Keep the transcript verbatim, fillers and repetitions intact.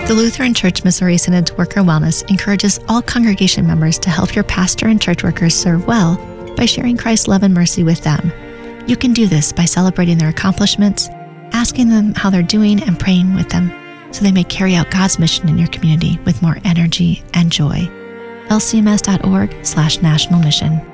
The Lutheran Church Missouri Synod's Worker Wellness encourages all congregation members to help your pastor and church workers serve well by sharing Christ's love and mercy with them. You can do this by celebrating their accomplishments, asking them how they're doing, and praying with them so they may carry out God's mission in your community with more energy and joy. L C M S dot org slash national mission.